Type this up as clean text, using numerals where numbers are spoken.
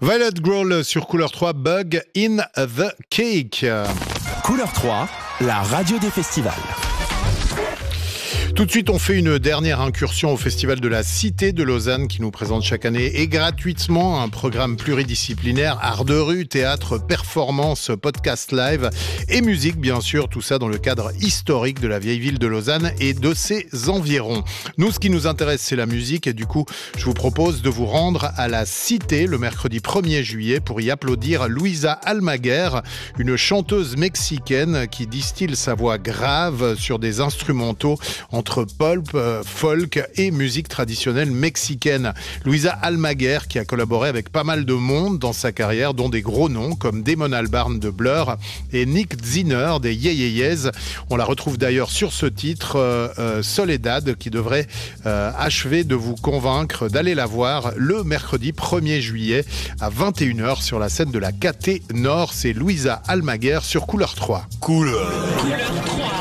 Violet Growl sur Couleur 3, Bug in the Cake. Couleur 3, la radio des festivals. Tout de suite, on fait une dernière incursion au Festival de la Cité de Lausanne qui nous présente chaque année et gratuitement un programme pluridisciplinaire, art de rue, théâtre, performance, podcast live et musique, bien sûr, tout ça dans le cadre historique de la vieille ville de Lausanne et de ses environs. Nous, ce qui nous intéresse, c'est la musique et du coup, je vous propose de vous rendre à la Cité le mercredi 1er juillet pour y applaudir Luisa Almaguer, une chanteuse mexicaine qui distille sa voix grave sur des instrumentaux entre pulp, folk et musique traditionnelle mexicaine. Luisa Almaguer qui a collaboré avec pas mal de monde dans sa carrière, dont des gros noms comme Damon Albarn de Blur et Nick Zinner des Yeah Yeah Yeahs. On la retrouve d'ailleurs sur ce titre, Soledad, qui devrait achever de vous convaincre d'aller la voir le mercredi 1er juillet à 21h sur la scène de la KT Nord. C'est Luisa Almaguer sur Couleur 3. Couleur 3.